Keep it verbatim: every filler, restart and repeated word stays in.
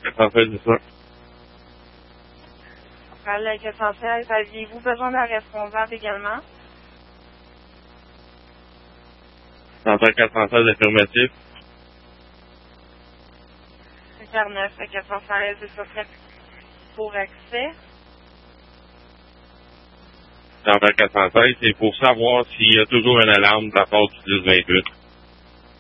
quatre cent seize, c'est ça. Centrale quatre cent seize, aviez-vous besoin d'un responsable également? Centrale quatre cent seize, affirmatif. Interneuf quatre cent seize, ça serait pour accès. Centrale quatre cent seize, c'est pour savoir s'il y a toujours une alarme de la part du dix vingt-huit.